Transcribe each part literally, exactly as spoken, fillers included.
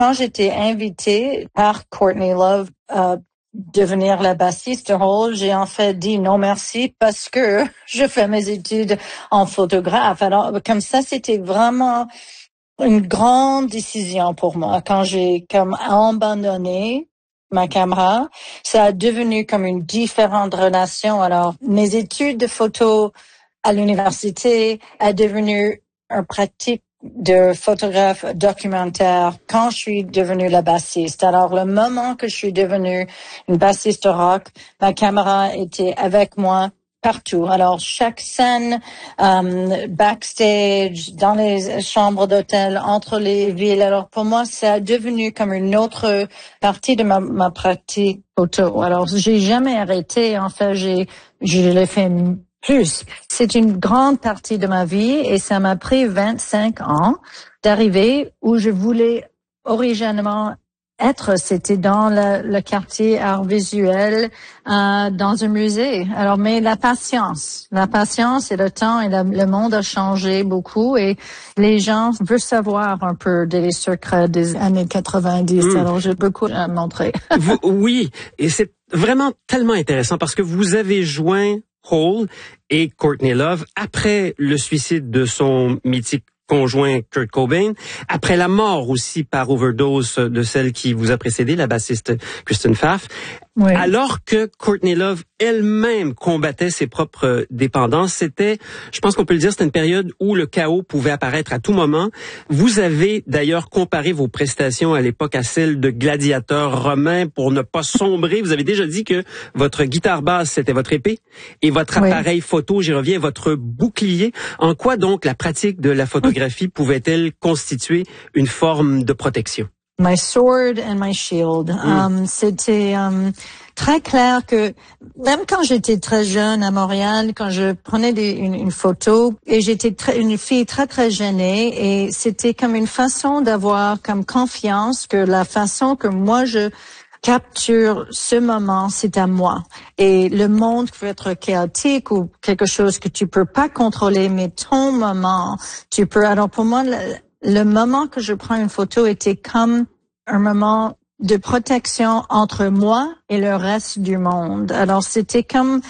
Quand j'étais invitée par Courtney Love à devenir la bassiste de Hole, j'ai en fait dit non merci parce que je fais mes études en photographe. Alors, comme ça, c'était vraiment une grande décision pour moi. Quand j'ai comme abandonné ma caméra, ça a devenu comme une différente relation. Alors, mes études de photo à l'université a devenu une pratique de photographe documentaire quand je suis devenue la bassiste. Alors, le moment que je suis devenue une bassiste rock, ma caméra était avec moi partout. Alors, chaque scène, euh, backstage, dans les chambres d'hôtel, entre les villes. Alors, pour moi, ça a devenu comme une autre partie de ma, ma pratique photo. Alors, j'ai jamais arrêté. En fait, j'ai, je l'ai fait plus. C'est une grande partie de ma vie et ça m'a pris vingt-cinq ans d'arriver où je voulais originalement être. C'était dans le, le quartier art visuel, euh, dans un musée. Alors, mais la patience, la patience et le temps et la, le monde a changé beaucoup et les gens veulent savoir un peu des secrets des années quatre-vingt-dix. Mmh. Alors, j'ai beaucoup à montrer. Vous, oui, et c'est vraiment tellement intéressant parce que vous avez joint Hole et Courtney Love après le suicide de son mythique conjoint Kurt Cobain, après la mort aussi par overdose de celle qui vous a précédé, la bassiste Kristen Pfaff, oui. Alors que Courtney Love elle-même combattait ses propres dépendances, c'était, je pense qu'on peut le dire, c'était une période où le chaos pouvait apparaître à tout moment. Vous avez d'ailleurs comparé vos prestations à l'époque à celles de gladiateurs romains pour ne pas sombrer. Vous avez déjà dit que votre guitare basse, c'était votre épée et votre oui. appareil photo, j'y reviens, votre bouclier. En quoi donc la pratique de la photographie pouvait-elle constituer une forme de protection? My sword and my shield. Mm. Um, c'était um, très clair que même quand j'étais très jeune à Montréal, quand je prenais des, une, une photo et j'étais très, une fille très très gênée et c'était comme une façon d'avoir comme confiance que la façon que moi je capture ce moment, c'est à moi. Et le monde peut être chaotique ou quelque chose que tu peux pas contrôler, mais ton moment, tu peux. Alors pour moi, le, le moment que je prends une photo était comme un moment de protection entre moi et le reste du monde. Alors c'était comme,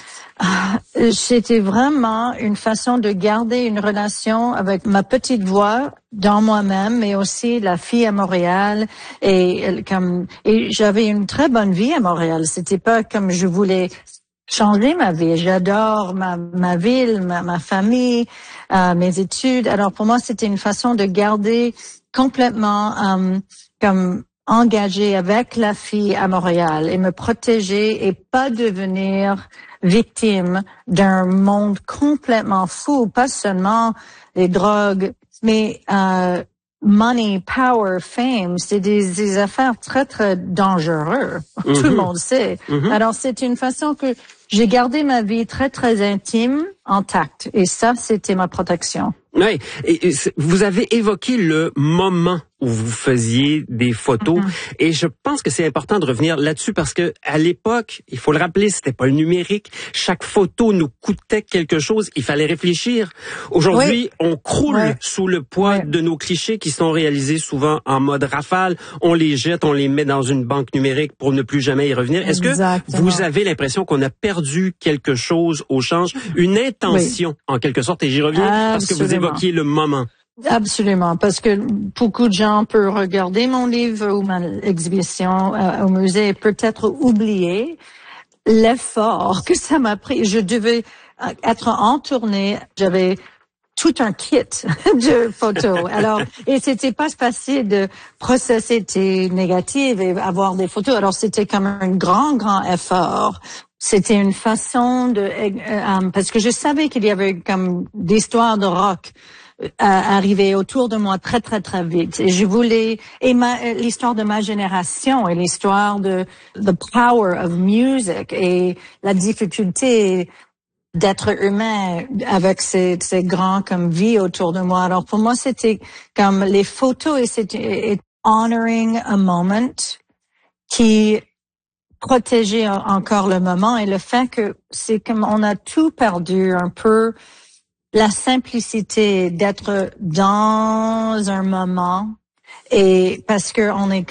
euh, c'était vraiment une façon de garder une relation avec ma petite voix dans moi-même, mais aussi la fille à Montréal et comme et j'avais une très bonne vie à Montréal. C'était pas comme je voulais changer ma vie. J'adore ma, ma ville, ma, ma famille, euh, mes études. Alors pour moi, c'était une façon de garder complètement euh, comme engagée avec la fille à Montréal et me protéger et pas devenir victime d'un monde complètement fou, pas seulement les drogues, mais euh, money, power, fame, c'est des, des affaires très, très dangereuses. Mm-hmm. Tout le monde sait. Mm-hmm. Alors, c'est une façon que j'ai gardé ma vie très, très intime, intacte. Et ça, c'était ma protection. Oui, et, et vous avez évoqué le moment où vous faisiez des photos, mm-hmm. et je pense que c'est important de revenir là-dessus parce que à l'époque, il faut le rappeler, c'était pas le numérique. Chaque photo nous coûtait quelque chose. Il fallait réfléchir. Aujourd'hui, oui. on croule oui. sous le poids oui. de nos clichés qui sont réalisés souvent en mode rafale. On les jette, on les met dans une banque numérique pour ne plus jamais y revenir. Est-ce Exactement. que vous avez l'impression qu'on a perdu quelque chose au change, une intention oui. en quelque sorte? Et j'y reviens Absolument. parce que vous évoquiez le moment. Absolument, parce que beaucoup de gens peuvent regarder mon livre ou ma exhibition euh, au musée et peut-être oublier l'effort que ça m'a pris. Je devais être en tournée, j'avais tout un kit de photos. Alors, et c'était pas facile de processer tes négatives et avoir des photos. Alors, c'était comme un grand, grand effort. C'était une façon de, euh, parce que je savais qu'il y avait comme d'histoires de rock arrivé autour de moi très très très vite et je voulais et ma l'histoire de ma génération et l'histoire de the power of music et la difficulté d'être humain avec ces ces grands comme vie autour de moi. Alors pour moi c'était comme les photos et c'était honoring a moment qui protégeait encore le moment et le fait que c'est comme on a tout perdu un peu. La simplicité d'être dans un moment Et parce que on est